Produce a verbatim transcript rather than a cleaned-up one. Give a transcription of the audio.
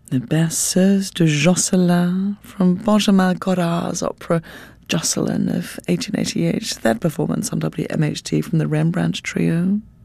The Berceuse de Josselin from Benjamin Godard's opera Jocelyn of eighteen eighty-eight. That performance on W M H T from the Rembrandt Trio.